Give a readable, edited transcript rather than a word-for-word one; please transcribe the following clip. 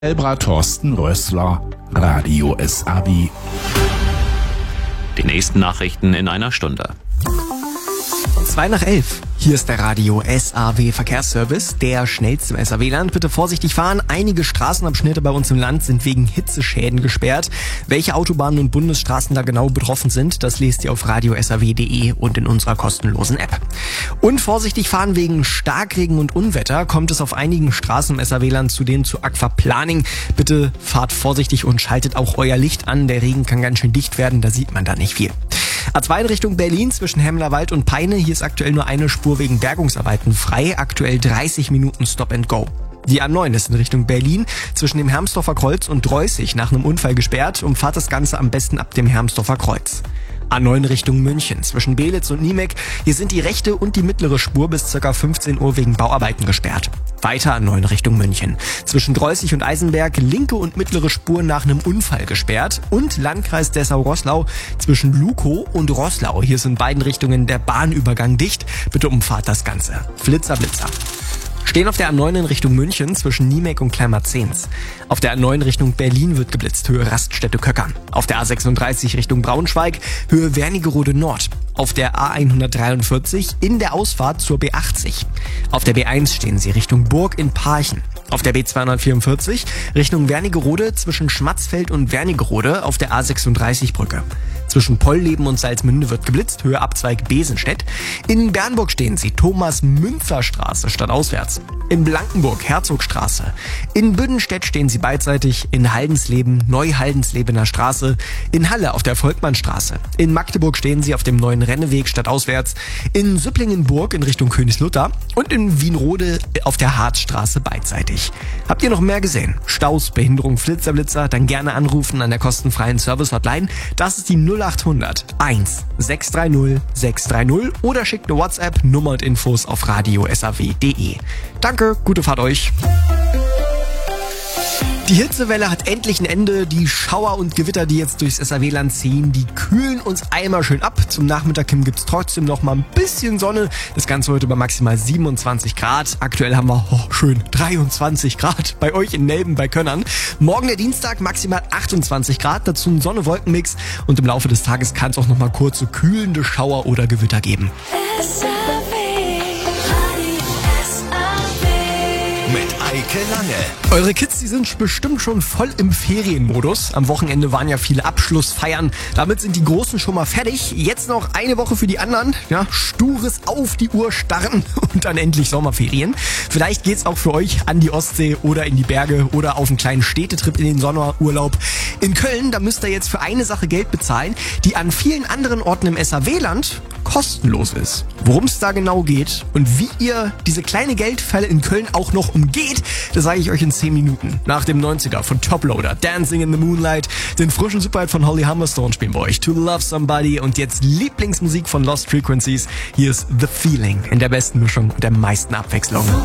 Elbra Thorsten Rössler, Radio SAW. Die nächsten Nachrichten in einer Stunde. 11:02. Hier ist der Radio SAW Verkehrsservice, der schnellste im SAW-Land. Bitte vorsichtig fahren. Einige Straßenabschnitte bei uns im Land sind wegen Hitzeschäden gesperrt. Welche Autobahnen und Bundesstraßen da genau betroffen sind, das lest ihr auf radiosaw.de und in unserer kostenlosen App. Und vorsichtig fahren wegen Starkregen und Unwetter kommt es auf einigen Straßen im SAW-Land zudem zu Aquaplaning. Bitte fahrt vorsichtig und schaltet auch euer Licht an. Der Regen kann ganz schön dicht werden, da sieht man da nicht viel. A2 in Richtung Berlin zwischen Hemmerwald und Peine. Hier ist aktuell nur eine Spur wegen Bergungsarbeiten frei. Aktuell 30 Minuten Stop and Go. Die A9 ist in Richtung Berlin zwischen dem Hermsdorfer Kreuz und Dreußig nach einem Unfall gesperrt. Umfahrt das Ganze am besten ab dem Hermsdorfer Kreuz. A9 Richtung München zwischen Belitz und Niemek. Hier sind die rechte und die mittlere Spur bis ca. 15 Uhr wegen Bauarbeiten gesperrt. Weiter A9 Richtung München. Zwischen Dreußig und Eisenberg linke und mittlere Spur nach einem Unfall gesperrt. Und Landkreis Dessau-Roßlau zwischen Lukow und Roßlau. Hier ist in beiden Richtungen der Bahnübergang dicht. Bitte umfahrt das Ganze. Flitzer, Blitzer. Stehen auf der A9 in Richtung München zwischen Niemek und Kleinmarzens. Auf der A9 Richtung Berlin wird geblitzt, Höhe Raststätte Köckern. Auf der A36 Richtung Braunschweig, Höhe Wernigerode Nord. Auf der A143 in der Ausfahrt zur B80. Auf der B1 stehen sie Richtung Burg in Parchen. Auf der B244 Richtung Wernigerode zwischen Schmatzfeld und Wernigerode auf der A36-Brücke. Zwischen Polleben und Salzmünde wird geblitzt, Höhe Abzweig Besenstedt. In Bernburg stehen sie Thomas-Münzer-Straße stadtauswärts. In Blankenburg Herzogstraße. In Büdenstedt stehen sie beidseitig. In Haldensleben Neuhaldenslebener Straße. In Halle auf der Volkmannstraße. In Magdeburg stehen sie auf dem neuen Renneweg stadtauswärts. In Süpplingenburg in Richtung Königslutter. Und in Wienrode auf der Harzstraße beidseitig. Habt ihr noch mehr gesehen? Staus, Behinderung, Flitzer, dann gerne anrufen an der kostenfreien Service-Hotline. Das ist die 0800 1 630 630 oder schickt eine WhatsApp, Nummer und Infos auf radiosaw.de. Danke, gute Fahrt euch. Die Hitzewelle hat endlich ein Ende. Die Schauer und Gewitter, die jetzt durchs SAW-Land ziehen, die kühlen uns einmal schön ab. Zum Nachmittag hin gibt's trotzdem noch mal ein bisschen Sonne. Das Ganze heute bei maximal 27 Grad. Aktuell haben wir schön 23 Grad bei euch in Nelben bei Könnern. Morgen der Dienstag maximal 28 Grad. Dazu ein Sonne-Wolken-Mix. Und im Laufe des Tages kann es auch noch mal kurze kühlende Schauer oder Gewitter geben. Eike Lange. Eure Kids, die sind bestimmt schon voll im Ferienmodus. Am Wochenende waren ja viele Abschlussfeiern. Damit sind die Großen schon mal fertig. Jetzt noch eine Woche für die anderen. Ja, stures auf die Uhr starren und dann endlich Sommerferien. Vielleicht geht's auch für euch an die Ostsee oder in die Berge oder auf einen kleinen Städtetrip in den Sommerurlaub. In Köln, da müsst ihr jetzt für eine Sache Geld bezahlen, die an vielen anderen Orten im SAW-Land kostenlos ist. Worum es da genau geht und wie ihr diese kleine Geldfalle in Köln auch noch umgeht, das sage ich euch in 10 Minuten. Nach dem 90er von Toploader, Dancing in the Moonlight, den frischen Superhit von Holly Humberstone spielen wir euch, To Love Somebody und jetzt Lieblingsmusik von Lost Frequencies. Hier ist The Feeling in der besten Mischung und der meisten Abwechslung.